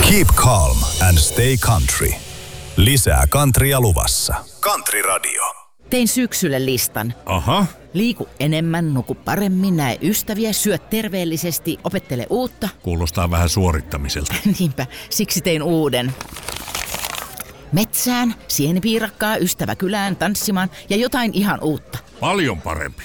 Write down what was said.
Keep calm and stay country. Lisää countrya luvassa. Country Radio. Tein syksylle listan. Aha. Liiku enemmän, nuku paremmin, näe ystäviä, syö terveellisesti, opettele uutta. Kuulostaa vähän suorittamiselta. Niinpä, siksi tein uuden. Metsään, sienipiirakkaa, ystävä kylään, tanssimaan ja jotain ihan uutta. Paljon parempi.